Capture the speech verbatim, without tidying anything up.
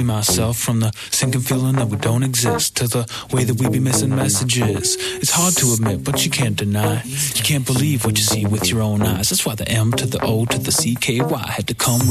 myself from the sinking feeling that we don't exist to the way that we be missing messages. It's hard to admit, but you can't deny. You can't believe what you see with your own eyes. That's why the M to the O to the C K Y had to come